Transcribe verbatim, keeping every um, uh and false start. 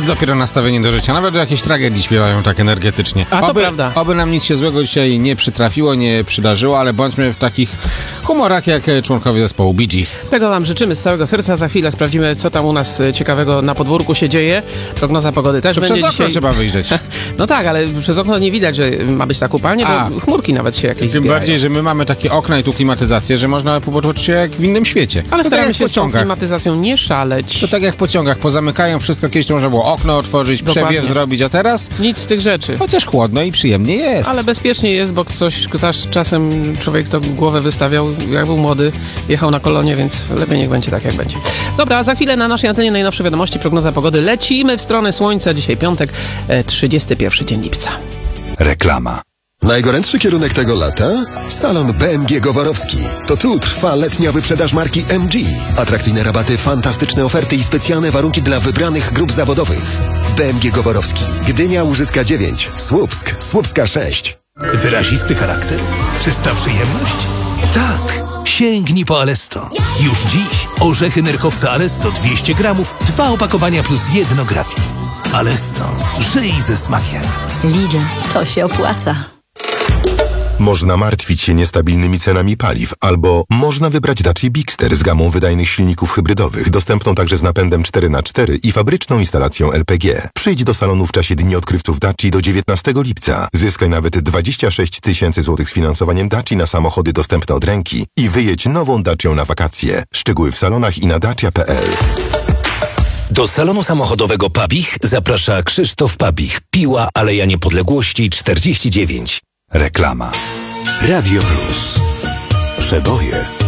jest dopiero nastawienie do życia. Nawet do jakiejś tragedii śpiewają tak energetycznie. A to oby, prawda. Oby nam nic się złego dzisiaj nie przytrafiło, nie przydarzyło, ale bądźmy w takich humorach jak członkowie zespołu Bee Gees. Tego wam życzymy z całego serca. Za chwilę sprawdzimy, co tam u nas ciekawego na podwórku się dzieje. Prognoza pogody też To będzie przez okno dzisiaj. trzeba wyjrzeć. No tak, ale przez okno nie widać, że ma być tak upalnie, A. bo chmurki nawet się jakieś Tym zbierają. bardziej, że my mamy takie okna i tu klimatyzację, że można poczuć się jak w innym świecie. Ale to staramy tak się jak w z tą pociągach. klimatyzacją nie szaleć. To tak jak w pociągach, pozamykają wszystko, kiedyś to można było okno otworzyć, Dokładnie. przewiew zrobić, a teraz Nic z tych rzeczy. chociaż chłodno i przyjemnie jest. Ale bezpiecznie jest, bo coś też czasem człowiek to głowę wystawiał, jak był młody, jechał na kolonie, więc lepiej niech będzie tak, jak będzie. Dobra, za chwilę na naszej antenie najnowsze wiadomości, prognoza pogody. Lecimy w stronę słońca. Dzisiaj piątek, e, trzydziesty pierwszy dzień lipca. Reklama. Najgorętszy kierunek tego lata? Salon B M G Gowarowski. To tu trwa letnia wyprzedaż marki M G. Atrakcyjne rabaty, fantastyczne oferty i specjalne warunki dla wybranych grup zawodowych. B M G Gowarowski. Gdynia, Łużycka dziewięć. Słupsk, Słupska sześć. Wyrazisty charakter? Czysta przyjemność? Tak! Sięgnij po Alesto. Już dziś orzechy nerkowca Alesto dwieście gramów, dwa opakowania plus jedno gratis. Alesto. Żyj ze smakiem. Lidl, to się opłaca. Można martwić się niestabilnymi cenami paliw, albo można wybrać Dacia Bigster z gamą wydajnych silników hybrydowych, dostępną także z napędem cztery na cztery i fabryczną instalacją L P G. Przyjdź do salonu w czasie Dni Odkrywców Daci do dziewiętnastego lipca. Zyskaj nawet dwadzieścia sześć tysięcy złotych z finansowaniem Daci na samochody dostępne od ręki i wyjedź nową Dacią na wakacje. Szczegóły w salonach i na dacia kropka p l. Do salonu samochodowego Pabich zaprasza Krzysztof Pabich. Piła Aleja Niepodległości czterdzieści dziewięć. Reklama. Radio Plus. Przeboje